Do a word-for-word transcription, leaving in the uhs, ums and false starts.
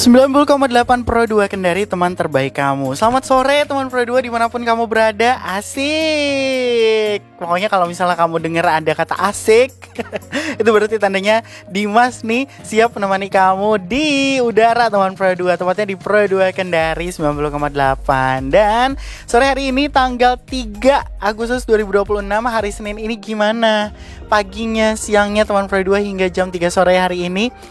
sembilan puluh koma delapan Pro dua Kendari, teman terbaik kamu. Selamat sore teman Pro dua dimanapun kamu berada. Asik. Pokoknya kalau misalnya kamu dengar ada kata asik itu berarti tandanya Dimas nih siap menemani kamu di udara teman Pro dua. Tepatnya di Pro dua Kendari sembilan puluh koma delapan. Dan sore hari ini tanggal tiga Agustus dua ribu dua puluh enam, hari Senin ini gimana? Paginya, siangnya teman Pro dua hingga jam tiga sore hari ini